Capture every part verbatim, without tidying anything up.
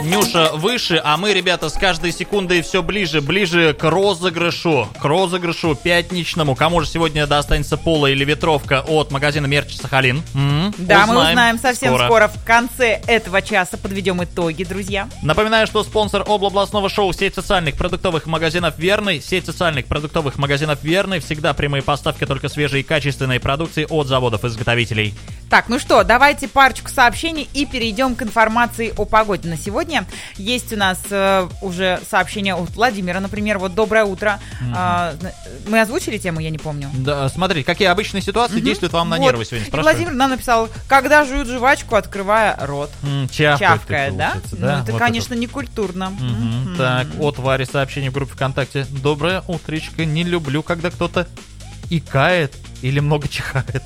Нюша выше, а мы, ребята, с каждой секундой все ближе, ближе к розыгрышу. К розыгрышу пятничному. Кому же сегодня достанется поло или ветровка от магазина Мерч Сахалин? М-м, да, узнаем мы узнаем совсем скоро. скоро. В конце этого часа подведем итоги, друзья. Напоминаю, что спонсор областного шоу — сеть социальных продуктовых магазинов «Верный». Сеть социальных продуктовых магазинов «Верный». Всегда прямые поставки только свежей и качественной продукции от заводов-изготовителей. Так, ну что, давайте парочку сообщений и перейдем к информации о погоде на сегодня. Есть у нас э, уже сообщение от Владимира, например, вот «Доброе утро». Mm-hmm. А, мы озвучили тему, я не помню. Да, смотри, какие обычные ситуации mm-hmm. действуют вам на вот. нервы сегодня, спрашиваю. Владимир нам написал: когда жуют жвачку, открывая рот. Mm, чавкает, Чавкает, да? Получается, да? Ну, это, вот конечно, это. некультурно. Mm-hmm. Mm-hmm. Так, от Вари сообщение в группе ВКонтакте. «Доброе утречко, не люблю, когда кто-то икает или много чихает».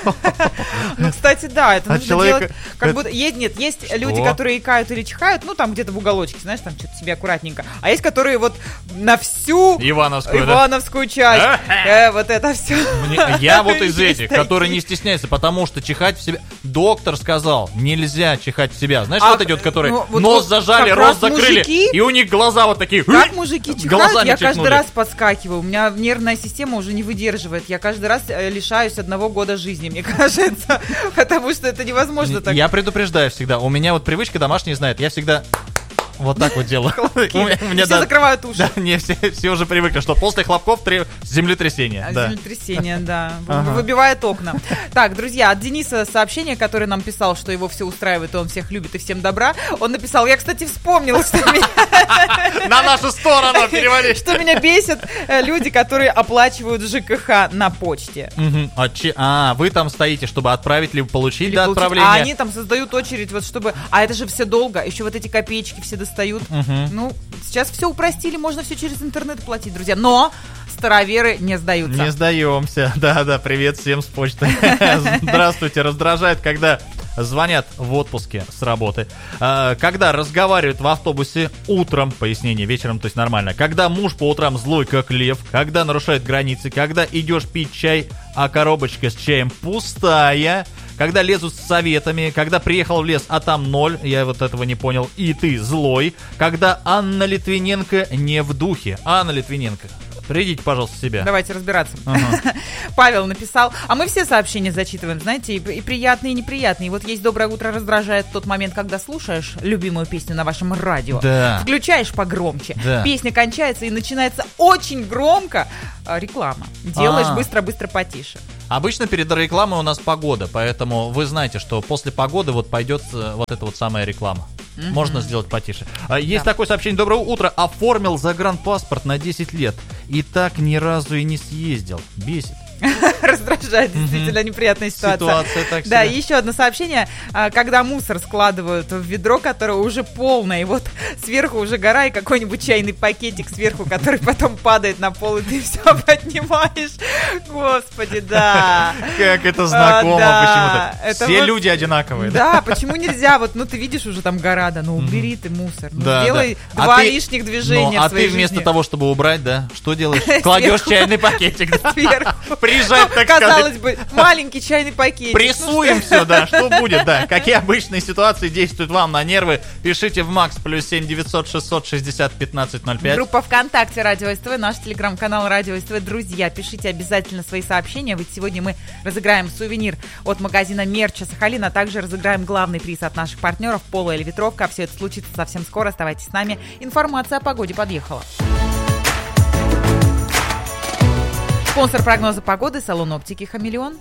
Ну, кстати, да, это а нужно человека... делать как это... будто... Есть, нет, есть Что? люди, которые икают или чихают, ну, там где-то в уголочке, знаешь, там что-то себе аккуратненько. А есть, которые вот на всю Ивановскую, Ивановскую да? часть, э, вот это все. Мне... Я вот из этих, которые не стесняются, потому что чихать в себя... Доктор сказал, нельзя чихать в себя. Знаешь, а, вот эти вот, которые ну, вот, нос вот, зажали, рот закрыли, мужики, и у них глаза вот такие... Как мужики чихают, я каждый раз подскакиваю. У меня нервная система уже не выдерживает. Я каждый раз лишаюсь одного года жизни, мне кажется, потому что это невозможно так. Я предупреждаю всегда. У меня вот привычка домашняя знает. Я всегда вот так вот делаю. Все закрывают уши. Да, не, все, все уже привыкли, что после хлопков землетрясение. Землетрясение, да. Выбивает окна. Так, друзья, от Дениса сообщение, которое нам писал, что его все устраивает, и он всех любит и всем добра. Он написал: я, кстати, вспомнил, что меня... На нашу сторону перевали. Что меня бесит люди, которые оплачивают ЖКХ на почте. А, вы там стоите, чтобы отправить, либо получить до отправления. А они там создают очередь, вот чтобы... А это же все долго, еще вот эти копеечки все достают. Угу. Ну, сейчас все упростили, можно все через интернет платить, друзья. Но староверы не сдаются. Не сдаемся. Да-да, привет всем с почты. Здравствуйте. Раздражает, когда звонят в отпуске с работы, когда разговаривают в автобусе утром, пояснение, вечером, то есть нормально, когда муж по утрам злой, как лев, когда нарушает границы, когда идешь пить чай, а коробочка с чаем пустая, когда лезут с советами, когда приехал в лес, а там ноль, я вот этого не понял, и ты злой, когда Анна Литвиненко не в духе. Анна Литвиненко, придите, пожалуйста, в себя. Давайте разбираться. Ага. Павел написал, а мы все сообщения зачитываем, знаете, и, и приятные, и неприятные. И вот есть «Доброе утро» раздражает тот момент, когда слушаешь любимую песню на вашем радио, да. Включаешь погромче, да. Песня кончается и начинается очень громко а, реклама. Делаешь А-а-а. быстро-быстро потише. Обычно перед рекламой у нас погода, поэтому вы знаете, что после погоды вот пойдет вот эта вот самая реклама. Mm-hmm. Можно сделать потише. Есть да. такое сообщение. «Доброе утро. Оформил загранпаспорт на десять лет. И так ни разу и не съездил. Бесит». Раздражает, действительно, mm-hmm. неприятная ситуация. Ситуация так Да, себе. еще одно сообщение. Когда мусор складывают в ведро, которое уже полное, и вот сверху уже гора и какой-нибудь чайный пакетик сверху, который потом падает на пол, и ты все поднимаешь. Господи, да. Как это знакомо а, почему-то. Это Все вот... люди одинаковые. Да, да, почему нельзя? Вот, ну ты видишь уже там гора, да, ну убери ты мусор. Ну да, сделай да. два а лишних ты... движения ну, в своей А ты вместо жизни. того, чтобы убрать, да, что делаешь? Кладешь чайный пакетик. Сверху. Приезжает, ну, так казалось сказать. бы, маленький чайный пакетик. Прессуем ну, все, да, что будет, да. Какие обычные ситуации действуют вам на нервы? Пишите в Макс плюс семь девятьсот шестьсот шестьдесят пятнадцать ноль пять. Группа ВКонтакте Радио СТВ, наш телеграм-канал Радио СТВ. Друзья, пишите обязательно свои сообщения, ведь сегодня мы разыграем сувенир от магазина Мерча Сахалин, а также разыграем главный приз от наших партнеров поло или ветровка. Все это случится совсем скоро. Оставайтесь с нами. Информация о погоде подъехала. Спонсор прогноза погоды — салон оптики «Хамелеон».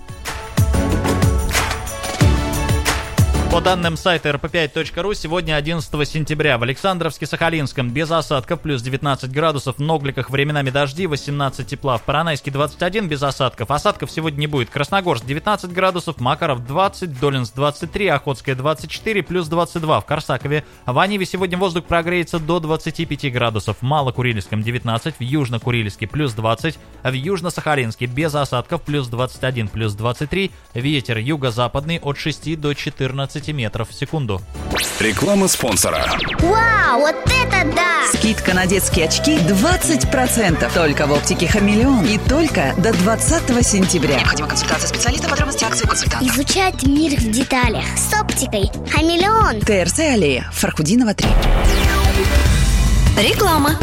По данным сайта эр пэ пять точка ру, сегодня одиннадцатого сентября в Александровске-Сахалинском без осадков плюс девятнадцать градусов, в Ногликах временами дожди, восемнадцать тепла, в Поронайске двадцать один без осадков, осадков сегодня не будет, Красногорск девятнадцать градусов, Макаров двадцать, Долинск двадцать три, Охотская двадцать четыре, плюс двадцать два, в Корсакове, в Аниве сегодня воздух прогреется до двадцати пяти градусов, в Малокурильском девятнадцать, в Южно-Курильске плюс двадцать, в Южно-Сахалинске без осадков плюс двадцать один, плюс двадцать три, ветер юго-западный от шести до четырнадцати сантиметров в секунду. Реклама спонсора. Вау, вот это да! Скидка на детские очки двадцать процентов. Только в оптике «Хамелеон». И только до двадцатого сентября. Необходима консультация специалиста, подробности акции, консультант. Изучать мир в деталях. С оптикой «Хамелеон». ТРЦ аллея, Фархудинова, три. Реклама.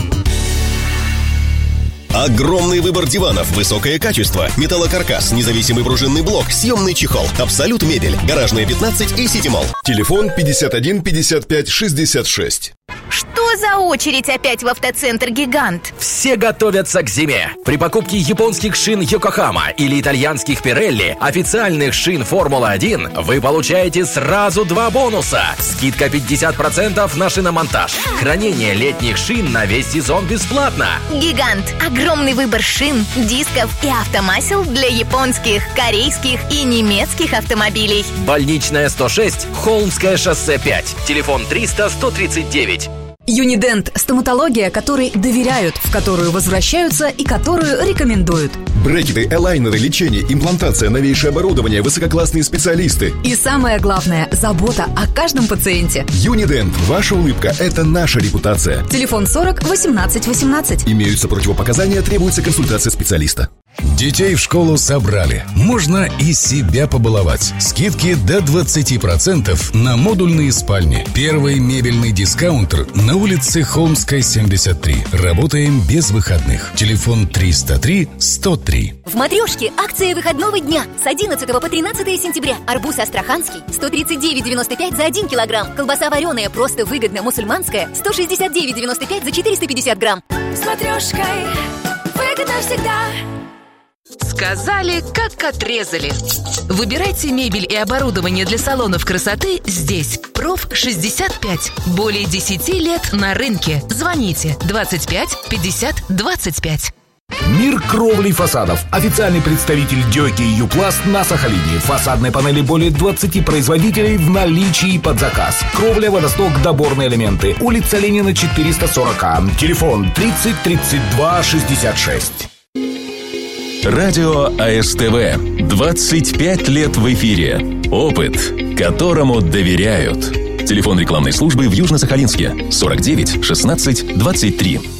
Огромный выбор диванов, высокое качество, металлокаркас, независимый пружинный блок, съемный чехол, Абсолют мебель, Гаражная пятнадцать и Ситимолл. Телефон пятьдесят один пятьдесят пять шестьдесят шесть. Что за очередь опять в автоцентр «Гигант»? Все готовятся к зиме. При покупке японских шин Йокохама или итальянских Пирелли, официальных шин Формула один, вы получаете сразу два бонуса. Скидка пятьдесят процентов на шиномонтаж. Хранение летних шин на весь сезон бесплатно. «Гигант» – огромный выбор шин, дисков и автомасел для японских, корейских и немецких автомобилей. Больничная сто шесть, Холмское шоссе пять. Телефон триста сто тридцать девять. Юнидент – стоматология, которой доверяют, в которую возвращаются и которую рекомендуют. Брекеты, элайнеры, лечение, имплантация, новейшее оборудование, высококлассные специалисты. И самое главное – забота о каждом пациенте. Юнидент. Ваша улыбка – это наша репутация. Телефон сорок восемнадцать восемнадцать. Имеются противопоказания, требуется консультация специалиста. Детей в школу собрали. Можно и себя побаловать. Скидки до двадцати процентов на модульные спальни. Первый мебельный дискаунтер на улице Холмская, семьдесят три. Работаем без выходных. Телефон триста три сто три. В «Матрешке» акция выходного дня с одиннадцатого по тринадцатое сентября. Арбуз астраханский сто тридцать девять девяносто пять за один килограмм. Колбаса вареная просто выгодно мусульманская сто шестьдесят девять девяносто пять за четыреста пятьдесят грамм. С «Матрешкой» выгодно всегда. Сказали, как отрезали. Выбирайте мебель и оборудование для салонов красоты здесь. Проф шестьдесят пять. Более десяти лет на рынке. Звоните двадцать пять пятьдесят двадцать пять. Мир кровли фасадов. Официальный представитель Дёки и Юпласт на Сахалине. Фасадные панели более двадцати производителей в наличии под заказ. Кровля, водосток, доборные элементы. Улица Ленина, четыреста сорок А. Телефон тридцать тридцать два шестьдесят шесть. Радио АСТВ. двадцать пять лет в эфире. Опыт, которому доверяют. Телефон рекламной службы в Южно-Сахалинске сорок девять шестнадцать двадцать три.